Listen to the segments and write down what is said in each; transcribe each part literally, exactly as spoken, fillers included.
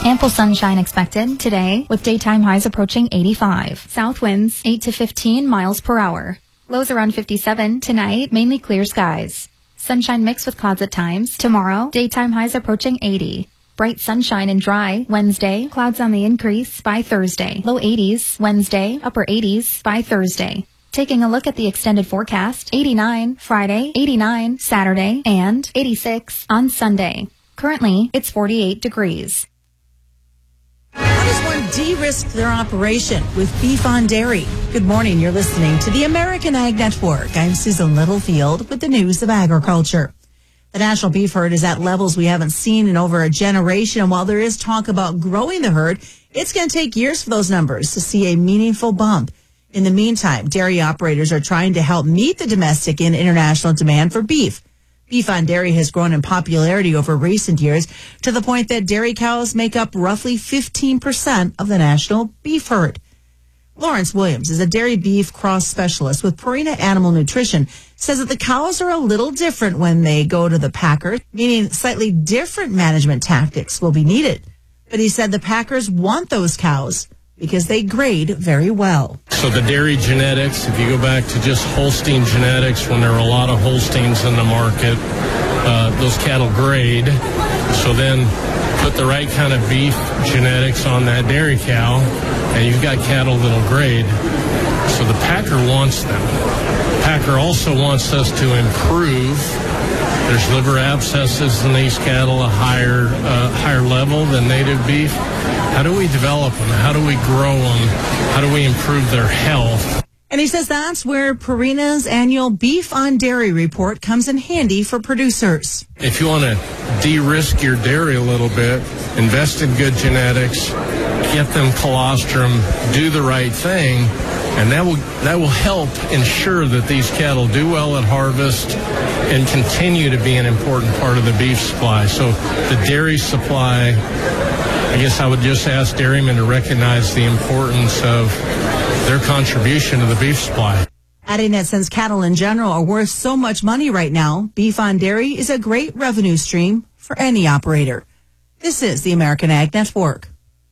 Ample sunshine expected today with daytime highs approaching eighty-five. South winds eight to fifteen miles per hour. Lows around fifty-seven tonight, mainly clear skies. Sunshine mixed with clouds at times. Tomorrow, daytime highs approaching eighty. Bright sunshine and dry Wednesday, clouds on the increase by Thursday. Low eighties Wednesday, upper eighties by Thursday. Taking a look at the extended forecast, eighty-nine Friday, eighty-nine Saturday, and eighty-six on Sunday. Currently, it's forty-eight degrees. How does one de-risk their operation with beef on dairy? Good morning. You're listening to the American Ag Network. I'm Susan Littlefield with the news of agriculture. The national beef herd is at levels we haven't seen in over a generation. And while there is talk about growing the herd, it's going to take years for those numbers to see a meaningful bump. In the meantime, dairy operators are trying to help meet the domestic and international demand for beef. Beef on dairy has grown in popularity over recent years to the point that dairy cows make up roughly fifteen percent of the national beef herd. Lawrence Williams is a dairy beef cross specialist with Purina Animal Nutrition, says that the cows are a little different when they go to the packer, meaning slightly different management tactics will be needed. But he said the packers want those cows because they grade very well. So the dairy genetics, if you go back to just Holstein genetics, when there were a lot of Holsteins in the market, uh, those cattle grade. So then put the right kind of beef genetics on that dairy cow, and you've got cattle that'll grade. So the packer wants them. The packer also wants us to improve. There's liver abscesses in these cattle, a higher uh, higher level than native beef. How do we develop them? How do we grow them? How do we improve their health? And he says that's where Purina's annual Beef on Dairy report comes in handy for producers. If you want to de-risk your dairy a little bit, invest in good genetics, get them colostrum, do the right thing, and that will that will help ensure that these cattle do well at harvest and continue to be an important part of the beef supply. So the dairy supply, I guess I would just ask dairymen to recognize the importance of their contribution to the beef supply. Adding that since cattle in general are worth so much money right now, beef on dairy is a great revenue stream for any operator. This is the American Ag Network.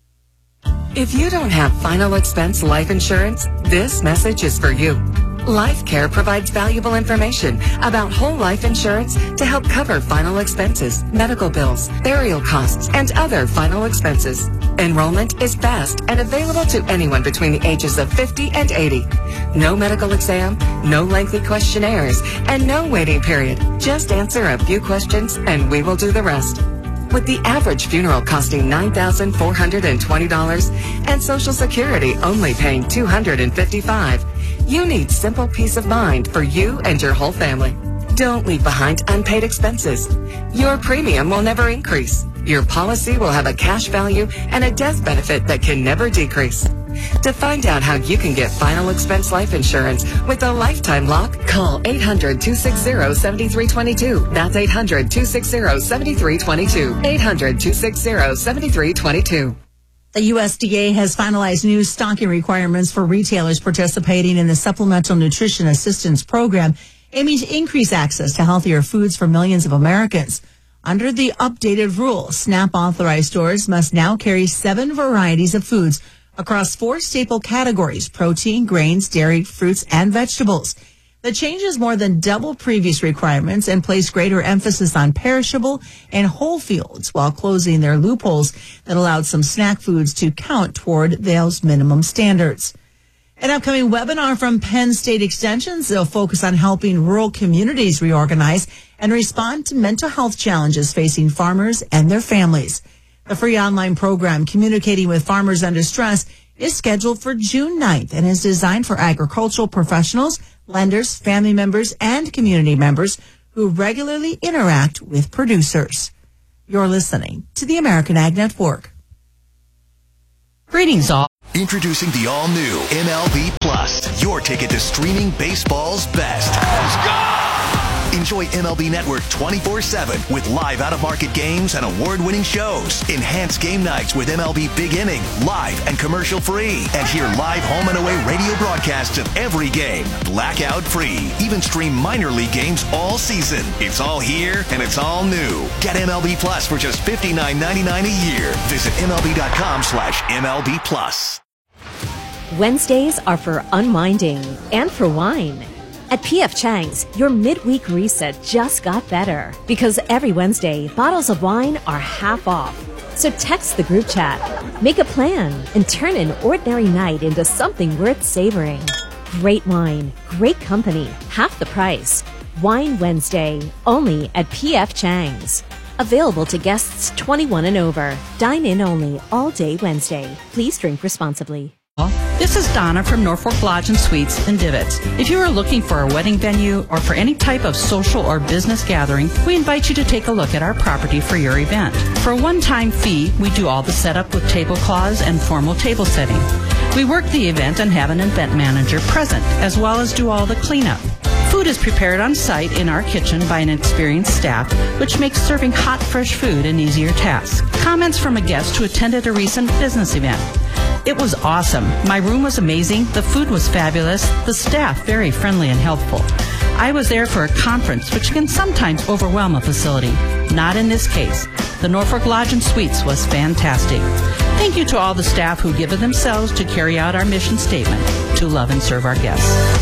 If you don't have final expense life insurance, this message is for you. LifeCare provides valuable information about whole life insurance to help cover final expenses, medical bills, burial costs, and other final expenses. Enrollment is fast and available to anyone between the ages of fifty and eighty. No medical exam, no lengthy questionnaires, and no waiting period. Just answer a few questions and we will do the rest. With the average funeral costing nine thousand four hundred twenty dollars and Social Security only paying two hundred fifty-five dollars, you need simple peace of mind for you and your whole family. Don't leave behind unpaid expenses. Your premium will never increase. Your policy will have a cash value and a death benefit that can never decrease. To find out how you can get final expense life insurance with a lifetime lock, call eight hundred, two six zero, seven three two two. That's eight hundred, two six zero, seven three two two. eight hundred, two six zero, seven three two two. The U S D A has finalized new stocking requirements for retailers participating in the Supplemental Nutrition Assistance Program, aiming to increase access to healthier foods for millions of Americans. Under the updated rules, SNAP authorized stores must now carry seven varieties of foods across four staple categories: protein, grains, dairy, fruits, and vegetables. The changes more than double previous requirements and place greater emphasis on perishable and whole foods while closing their loopholes that allowed some snack foods to count toward those minimum standards. An upcoming webinar from Penn State Extensions will focus on helping rural communities reorganize and respond to mental health challenges facing farmers and their families. The free online program, Communicating with Farmers Under Stress, is scheduled for June ninth and is designed for agricultural professionals, lenders, family members, and community members who regularly interact with producers. You're listening to the American Ag Network. Greetings all. Introducing the all-new M L B Plus, your ticket to streaming baseball's best. Let's go! Enjoy M L B Network twenty-four seven with live out-of-market games and award-winning shows. Enhance game nights with M L B Big Inning, live and commercial-free. And hear live home and away radio broadcasts of every game, blackout-free. Even stream minor league games all season. It's all here, and it's all new. Get M L B Plus for just fifty-nine ninety-nine a year. Visit M L B dot com slash M L B Plus. Wednesdays are for unwinding and for wine. At P F Chang's, your midweek reset just got better because every Wednesday, bottles of wine are half off. So text the group chat, make a plan, and turn an ordinary night into something worth savoring. Great wine, great company, half the price. Wine Wednesday, only at P F Chang's. Available to guests twenty-one and over. Dine in only all day Wednesday. Please drink responsibly. This is Donna from Norfolk Lodge and Suites in Divots. If you are looking for a wedding venue or for any type of social or business gathering, we invite you to take a look at our property for your event. For a one-time fee, we do all the setup with tablecloths and formal table setting. We work the event and have an event manager present, as well as do all the cleanup. Food is prepared on site in our kitchen by an experienced staff, which makes serving hot, fresh food an easier task. Comments from a guest who attended a recent business event. It was awesome. My room was amazing. The food was fabulous. The staff very friendly and helpful. I was there for a conference, which can sometimes overwhelm a facility. Not in this case. The Norfolk Lodge and Suites was fantastic. Thank you to all the staff who give of themselves to carry out our mission statement, to love and serve our guests.